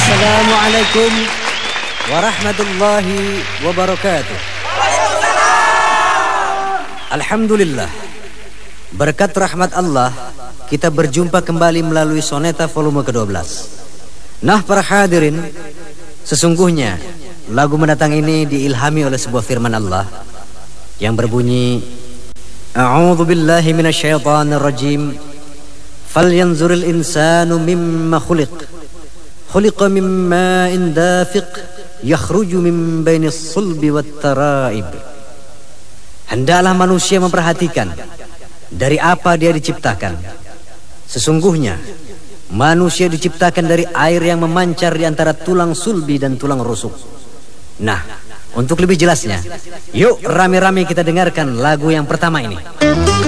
Assalamualaikum warahmatullahi wabarakatuh. Alhamdulillah, berkat rahmat Allah kita berjumpa kembali melalui Soneta volume ke-12. Nah para hadirin, sesungguhnya lagu mendatang ini diilhami oleh sebuah firman Allah yang berbunyi, A'udzu billahi minasyaitonir rajim. Falyanzuril insanu mimma khuliq. Khuliqa min ma'in dafiq yakhruju min bainis sulbi wat taraib. Hendaklah manusia memperhatikan dari apa dia diciptakan. Sesungguhnya manusia diciptakan dari air yang memancar di antara tulang sulbi dan tulang rusuk. Nah, untuk lebih jelasnya, yuk rame-rame kita dengarkan lagu yang pertama ini.